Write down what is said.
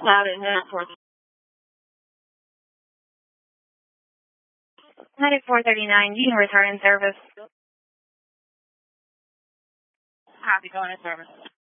Cloud and head for 9439, you can return in service. copy, going in service.